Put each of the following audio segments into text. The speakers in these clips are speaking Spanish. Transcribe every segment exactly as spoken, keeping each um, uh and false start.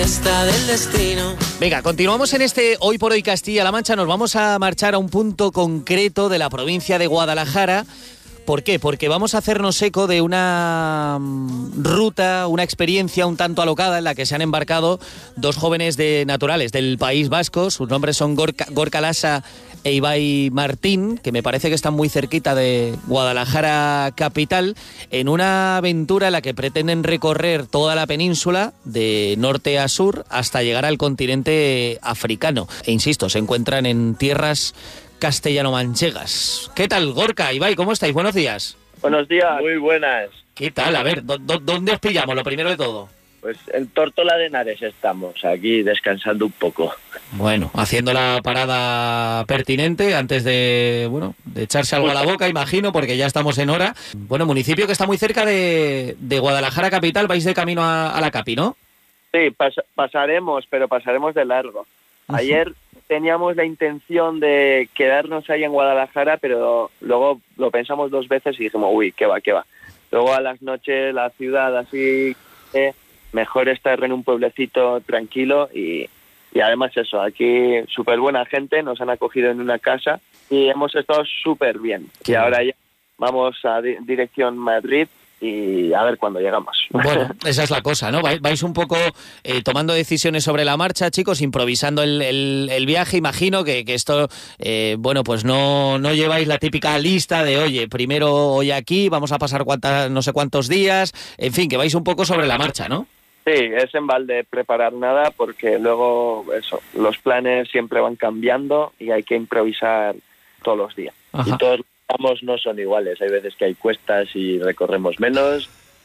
Está del destino. Venga, continuamos en este Hoy por Hoy Castilla-La Mancha. Nos vamos a marchar a un punto concreto de la provincia de Guadalajara. ¿Por qué? Porque vamos a hacernos eco de una ruta, una experiencia un tanto alocada en la que se han embarcado dos jóvenes de naturales del País Vasco. Sus nombres son Gorka, Gorka Lasa e Ibai Martín, que me parece que están muy cerquita de Guadalajara capital, en una aventura en la que pretenden recorrer toda la península de norte a sur hasta llegar al continente africano. E insisto, se encuentran en tierras castellano-manchegas. ¿Qué tal, Gorka, Ibai? ¿Cómo estáis? Buenos días. Buenos días. Muy buenas. ¿Qué tal? A ver, ¿dónde os pillamos? Lo primero de todo. Pues en Tórtola de Henares estamos, aquí descansando un poco. Bueno, haciendo la parada pertinente antes de, bueno, de echarse algo a la boca, imagino, porque ya estamos en hora. Bueno, municipio que está muy cerca de, de Guadalajara capital, vais de camino a, a la Capi, ¿no? Sí, pas, pasaremos, pero pasaremos de largo. Uh-huh. Ayer teníamos la intención de quedarnos ahí en Guadalajara, pero luego lo pensamos dos veces y dijimos, uy, qué va, qué va. Luego a las noches la ciudad así, eh, mejor estar en un pueblecito tranquilo y, y además eso, aquí súper buena gente, nos han acogido en una casa y hemos estado súper bien. Qué y ahora bien. Ya vamos a di- dirección Madrid y a ver cuándo llegamos. Bueno, esa es la cosa, ¿no? Vais, vais un poco eh, tomando decisiones sobre la marcha, chicos, improvisando el, el, el viaje. Imagino que, que esto, eh, bueno, pues no, no lleváis la típica lista de, oye, primero hoy aquí, vamos a pasar cuántas, no sé cuántos días, en fin, que vais un poco sobre la marcha, ¿no? Sí, es en balde preparar nada porque luego, eso, los planes siempre van cambiando y hay que improvisar todos los días. Ajá. Y todos Vamos, no son iguales, hay veces que hay cuestas y recorremos menos,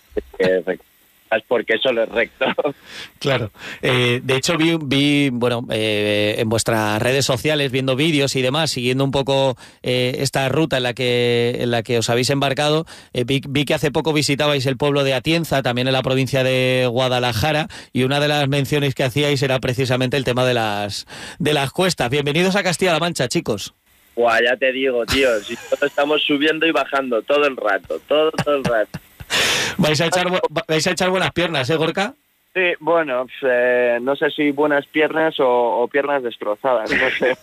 es porque solo es recto. Claro, eh, de hecho vi, vi bueno, eh, en vuestras redes sociales, viendo vídeos y demás, siguiendo un poco eh, esta ruta en la que en la que os habéis embarcado, eh, vi, vi que hace poco visitabais el pueblo de Atienza, también en la provincia de Guadalajara, y una de las menciones que hacíais era precisamente el tema de las, de las cuestas. Bienvenidos a Castilla-La Mancha, chicos. Buah, ya te digo, tío, si todos estamos subiendo y bajando todo el rato, todo, todo el rato. ¿Vais a echar, vais a echar buenas piernas, eh, Gorka? Sí, bueno, eh, no sé si buenas piernas o, o piernas destrozadas, no sé.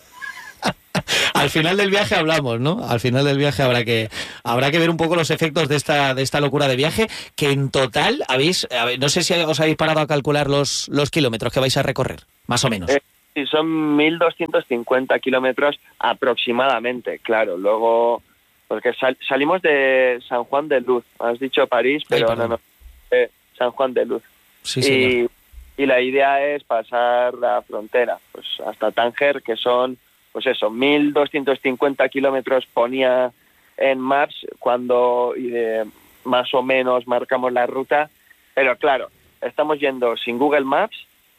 Al final del viaje hablamos, ¿no? Al final del viaje habrá que habrá que ver un poco los efectos de esta de esta locura de viaje, que en total habéis, a ver, no sé si os habéis parado a calcular los, los kilómetros que vais a recorrer, más o menos. Eh. Sí, son mil doscientos cincuenta kilómetros aproximadamente, claro. Luego, porque sal, salimos de San Juan de Luz, has dicho París, pero Ay, no, no, eh, San Juan de Luz. Sí, y, y la idea es pasar la frontera, pues hasta Tánger, que son, pues eso, mil doscientos cincuenta kilómetros ponía en Maps cuando y de, más o menos marcamos la ruta, pero claro, estamos yendo sin Google Maps.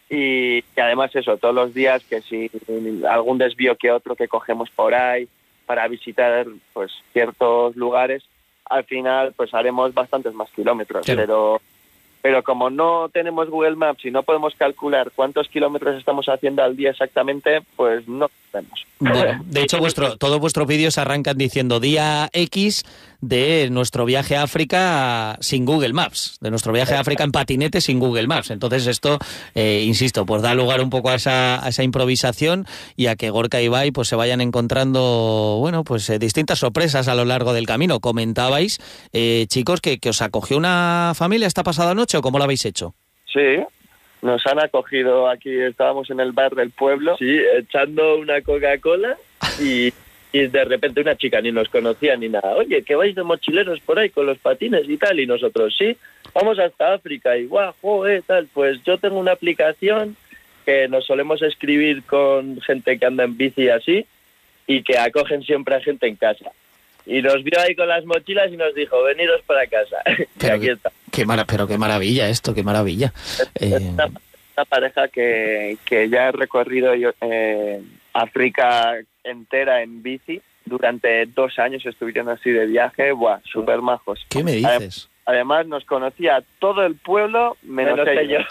Y, y además eso, todos los días que si algún desvío que otro que cogemos por ahí para visitar pues ciertos lugares, al final pues haremos bastantes más kilómetros, sí. pero pero como no tenemos Google Maps y no podemos calcular cuántos kilómetros estamos haciendo al día exactamente, pues no podemos. Bueno, de hecho, vuestro, todos vuestros vídeos arrancan diciendo día X de nuestro viaje a África sin Google Maps, de nuestro viaje a África en patinete sin Google Maps. Entonces esto, eh, insisto, pues da lugar un poco a esa, a esa improvisación y a que Gorka y Ibai pues se vayan encontrando, bueno, pues eh, distintas sorpresas a lo largo del camino. Comentabais, eh, chicos, que, que os acogió una familia esta pasada noche, ¿o cómo lo habéis hecho? Sí, nos han acogido aquí, estábamos en el bar del pueblo, sí, echando una Coca-Cola y, y de repente una chica ni nos conocía ni nada. Oye, que vais de mochileros por ahí con los patines y tal, y nosotros, sí, vamos hasta África y guau, joder, tal, pues yo tengo una aplicación que nos solemos escribir con gente que anda en bici y así, y que acogen siempre a gente en casa. Y nos vio ahí con las mochilas y nos dijo, veniros para casa. Pero y aquí qué, está. Qué mara, pero qué maravilla esto, qué maravilla. Es, es una, una pareja que, que ya ha recorrido eh, África entera en bici. Durante dos años estuvieron así de viaje. Buah, súper majos. ¿Qué me dices? Además, nos conocía todo el pueblo, menos, menos ellos.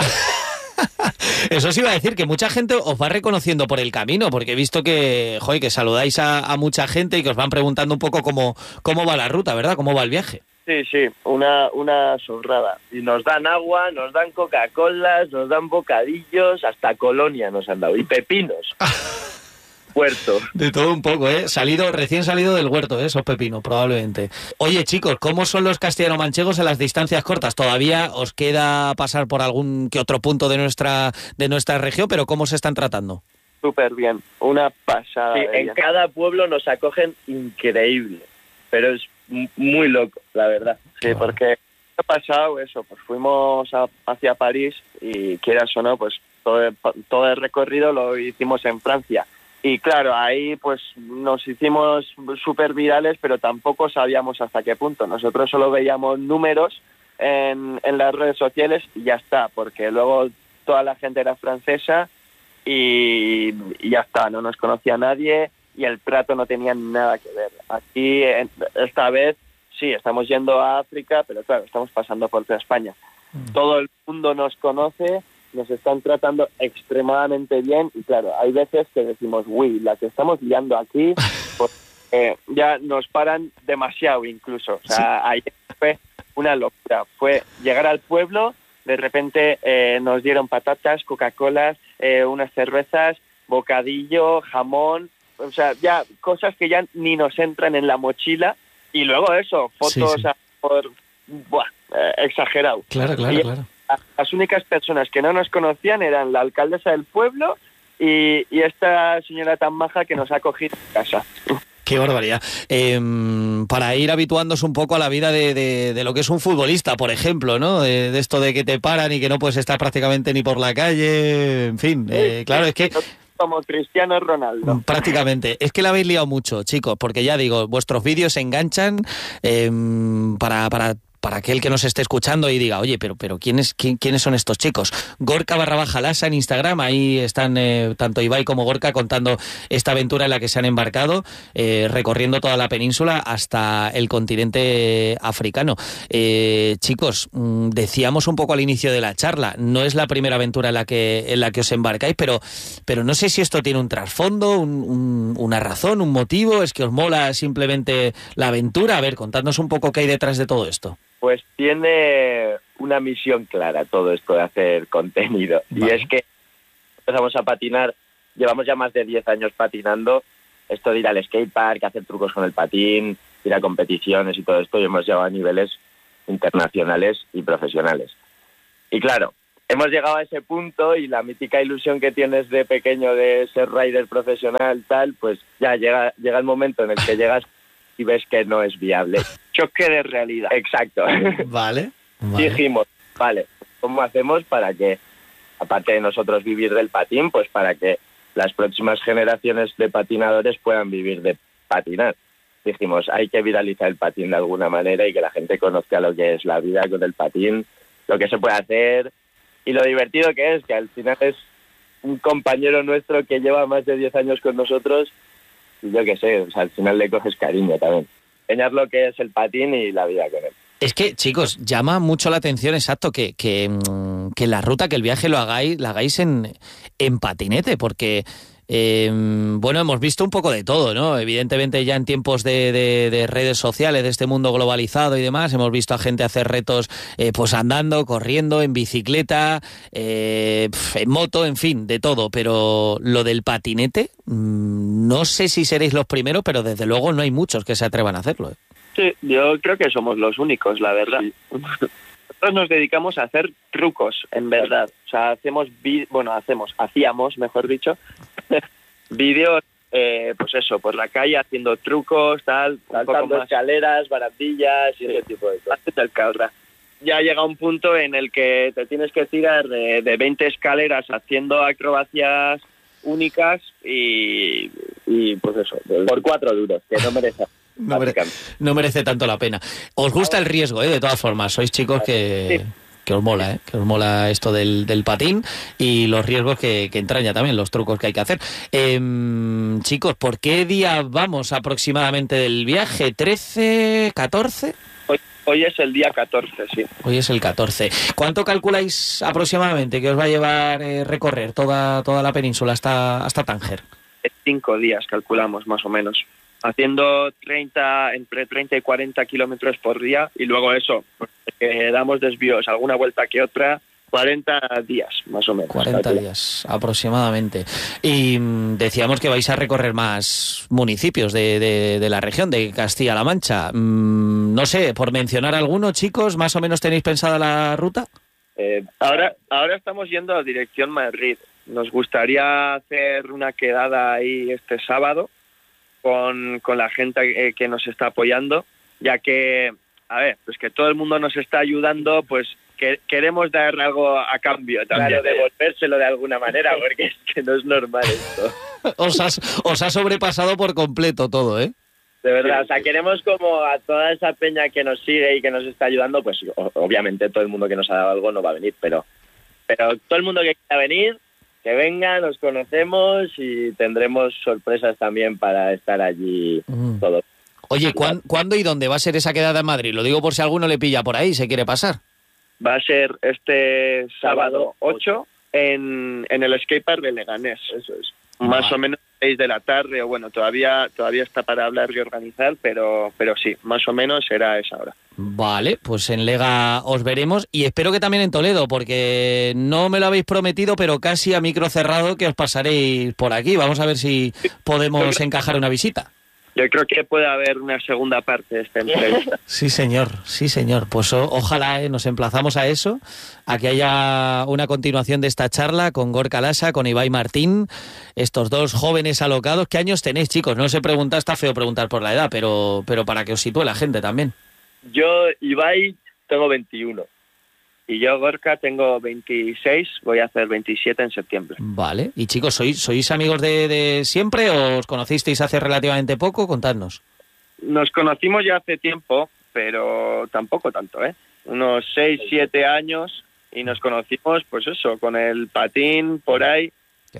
Eso sí iba a decir, que mucha gente os va reconociendo por el camino, porque he visto que, joder, que saludáis a, a mucha gente y que os van preguntando un poco cómo, cómo va la ruta, ¿verdad? ¿Cómo va el viaje? Sí, sí, una, una sobrada. Y nos dan agua, nos dan Coca-Colas, nos dan bocadillos, hasta colonia nos han dado, y pepinos. Huerto. De todo un poco, ¿eh? Salido, recién salido del huerto, ¿eh? Esos pepinos, probablemente. Oye, chicos, ¿cómo son los castellano-manchegos en las distancias cortas? Todavía os queda pasar por algún que otro punto de nuestra, de nuestra región, pero ¿cómo se están tratando? Súper bien, una pasada. Sí, en cada pueblo nos acogen increíble, pero es muy loco, la verdad. Sí, porque ha pasado eso, pues fuimos a, hacia París y quieras o no, pues todo el, todo el recorrido lo hicimos en Francia. Y claro, ahí pues nos hicimos súper virales, pero tampoco sabíamos hasta qué punto. Nosotros solo veíamos números en, en las redes sociales y ya está, porque luego toda la gente era francesa y, y ya está, no nos conocía nadie y el trato no tenía nada que ver. Aquí, esta vez, sí, estamos yendo a África, pero claro, estamos pasando por toda España. Mm. Todo el mundo nos conoce, nos están tratando extremadamente bien y claro, hay veces que decimos, uy, la que estamos liando aquí, pues eh, ya nos paran demasiado incluso. O sea, sí. Ayer fue una locura. Fue llegar al pueblo, de repente eh, nos dieron patatas, Coca-Colas, eh, unas cervezas, bocadillo, jamón, o sea, ya cosas que ya ni nos entran en la mochila y luego eso, fotos sí, sí. A, por, buah, eh, exagerado. Claro, claro, y claro. Las únicas personas que no nos conocían eran la alcaldesa del pueblo y, y esta señora tan maja que nos ha cogido en casa. Qué barbaridad. Eh, para ir habituándose un poco a la vida de, de, de lo que es un futbolista, por ejemplo, ¿no? De, de esto de que te paran y que no puedes estar prácticamente ni por la calle, en fin. Eh, claro, es que... Como Cristiano Ronaldo. Prácticamente. Es que la habéis liado mucho, chicos, porque ya digo, vuestros vídeos se enganchan eh, para... para para aquel que nos esté escuchando y diga, oye, pero pero ¿quiénes, quién, ¿quiénes son estos chicos? Gorka barra baja Lasa en Instagram, ahí están eh, tanto Ibai como Gorka contando esta aventura en la que se han embarcado, eh, recorriendo toda la península hasta el continente africano. Eh, chicos, mmm, decíamos un poco al inicio de la charla, no es la primera aventura en la que, en la que os embarcáis, pero, pero no sé si esto tiene un trasfondo, un, un, una razón, un motivo, es que os mola simplemente la aventura. A ver, contadnos un poco qué hay detrás de todo esto. Pues tiene una misión clara todo esto de hacer contenido. Vale. Y es que empezamos a patinar, llevamos ya más de diez años patinando, esto de ir al skatepark, hacer trucos con el patín, ir a competiciones y todo esto, y hemos llegado a niveles internacionales y profesionales. Y claro, hemos llegado a ese punto y la mítica ilusión que tienes de pequeño de ser rider profesional, tal, pues ya llega, llega el momento en el que llegas y ves que no es viable. Choque de realidad. Exacto. Vale, vale. Dijimos, vale, ¿cómo hacemos para que, aparte de nosotros vivir del patín, pues para que las próximas generaciones de patinadores puedan vivir de patinar? Dijimos, hay que viralizar el patín de alguna manera y que la gente conozca lo que es la vida con el patín, lo que se puede hacer y lo divertido que es, que al final es un compañero nuestro que lleva más de diez años con nosotros. Y yo qué sé, o sea, al final le coges cariño también. Enseñar lo que es el patín y la vida con él. Es que, chicos, llama mucho la atención, exacto, que, que, que la ruta, que el viaje lo hagáis, la hagáis en, en patinete, porque, eh, bueno, hemos visto un poco de todo, ¿no? Evidentemente ya en tiempos de, de, de redes sociales, de este mundo globalizado y demás, hemos visto a gente hacer retos eh, pues andando, corriendo, en bicicleta, eh, en moto, en fin, de todo, pero lo del patinete, mmm, no sé si seréis los primeros, pero desde luego no hay muchos que se atrevan a hacerlo, ¿eh? Sí, yo creo que somos los únicos, la verdad. Sí. Nosotros nos dedicamos a hacer trucos, en verdad. O sea, hacemos, vi- bueno, hacemos, hacíamos, mejor dicho, vídeos, eh, pues eso, por la calle, haciendo trucos, tal, saltando escaleras, barandillas y sí, ese tipo de cosas. Del cabra. Ya llega un punto en el que te tienes que tirar de, de veinte escaleras haciendo acrobacias únicas y, y pues eso, por cuatro duros, que no merece. No, mere- no merece tanto la pena. Os gusta el riesgo, ¿eh? De todas formas, sois chicos que, que os mola, ¿eh? Que os mola esto del, del patín y los riesgos que, que entraña también, los trucos que hay que hacer. Eh, chicos, ¿por qué día vamos aproximadamente del viaje? ¿trece, catorce? Hoy, hoy es el día catorce, sí. Hoy es el catorce. ¿Cuánto calculáis aproximadamente que os va a llevar eh, recorrer toda, toda la península hasta, hasta Tánger? Cinco días calculamos, más o menos. haciendo treinta, entre treinta y cuarenta kilómetros por día, y luego eso, pues, que damos desvíos, alguna vuelta que otra, cuarenta días, más o menos. cuarenta días aproximadamente. Y mmm, decíamos que vais a recorrer más municipios de, de, de la región, de Castilla-La Mancha. Mm, no sé, por mencionar alguno, chicos, ¿más o menos tenéis pensada la ruta? Eh, ahora, ahora estamos yendo a dirección Madrid. Nos gustaría hacer una quedada ahí este sábado con, con la gente que, que nos está apoyando, ya que, a ver, pues que todo el mundo nos está ayudando, pues que queremos dar algo a cambio también. Claro, devolvérselo de alguna manera, porque es que no es normal esto. os, has, os ha sobrepasado por completo todo, ¿eh? De verdad, o sea, queremos como a toda esa peña que nos sigue y que nos está ayudando, pues obviamente todo el mundo que nos ha dado algo no va a venir, pero, pero todo el mundo que quiera venir, que venga, nos conocemos y tendremos sorpresas también para estar allí mm. todos. Oye, ¿cuán, ¿cuándo y dónde va a ser esa quedada en Madrid? Lo digo por si alguno le pilla por ahí y se quiere pasar. Va a ser este sábado ocho en, en el skatepark de Leganés. Eso es. Más vale. o menos seis de la tarde, o bueno, todavía todavía está para hablar y organizar, pero, pero sí, más o menos será esa hora. Vale, pues en Lega os veremos y espero que también en Toledo, porque no me lo habéis prometido, pero casi a micro cerrado que os pasaréis por aquí. Vamos a ver si podemos encajar una visita. Yo creo que puede haber una segunda parte de esta entrevista. Sí, señor, sí, señor. Pues o, ojalá eh, nos emplazamos a eso, a que haya una continuación de esta charla con Gorka Lasa, con Ibai Martín, estos dos jóvenes alocados. ¿Qué años tenéis, chicos? No se pregunta, está feo preguntar por la edad, pero, pero para que os sitúe la gente también. Yo, Ibai, tengo veintiuno. Y yo, Gorka, tengo veintiséis, voy a hacer veintisiete en septiembre. Vale. Y chicos, ¿sois, sois amigos de, de siempre o os conocisteis hace relativamente poco? Contadnos. Nos conocimos ya hace tiempo, pero tampoco tanto, ¿eh? Unos seis, siete años, y nos conocimos, pues eso, con el patín por ahí,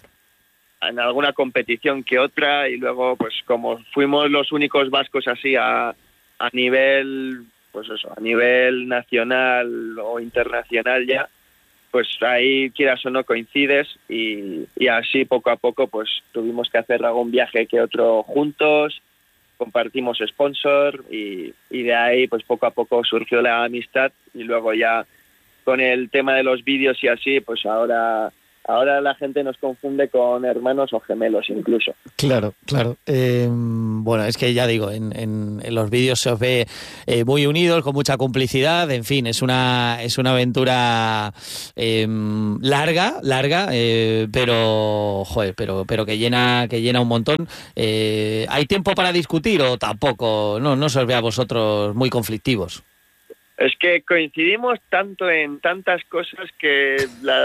en alguna competición que otra, y luego, pues como fuimos los únicos vascos así a, a nivel... pues eso, a nivel nacional o internacional ya, pues ahí quieras o no coincides y, y así poco a poco pues tuvimos que hacer algún viaje que otro juntos, compartimos sponsor y, y de ahí pues poco a poco surgió la amistad y luego ya con el tema de los vídeos y así, pues ahora... Ahora la gente nos confunde con hermanos o gemelos incluso. Claro, claro. Eh, bueno, es que ya digo, en, en, en los vídeos se os ve eh, muy unidos, con mucha complicidad. En fin, es una es una aventura eh, larga, larga, eh, pero joder, pero pero que llena que llena un montón. Eh, ¿Hay tiempo para discutir o tampoco? No, no se os ve a vosotros muy conflictivos. Es que coincidimos tanto en tantas cosas que la